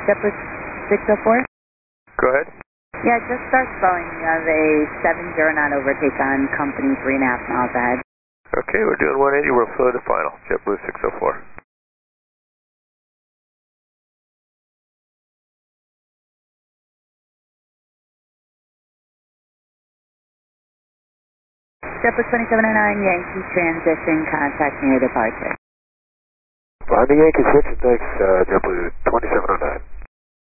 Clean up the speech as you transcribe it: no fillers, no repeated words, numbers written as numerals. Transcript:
JetBlue 604? Go ahead. Yeah, just start slowing. You have a 70 knot overtake on company 3.5 miles ahead. Okay, we're doing 180. We'll slow to final. JetBlue 604. JetBlue 2709, Yankee transition, contact near departure. Find the Yankee switch and thanks, JetBlue 2709.